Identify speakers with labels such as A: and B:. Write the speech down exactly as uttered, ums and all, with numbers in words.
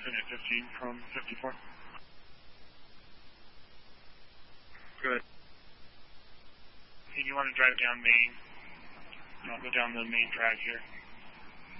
A: at fifteen from fifty-four.
B: Good.
A: And you want to drive down Main. I'll go down the main drag here.